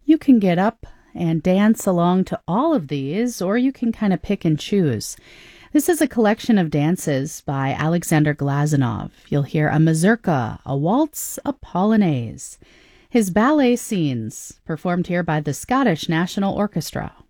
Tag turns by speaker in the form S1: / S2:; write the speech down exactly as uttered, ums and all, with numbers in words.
S1: You can get up and dance along to all of these, or you can kind of pick and choose. This is a collection of dances by Alexander Glazunov. You'll hear a mazurka, a waltz, a polonaise. His ballet scenes, performed here by the Scottish National Orchestra.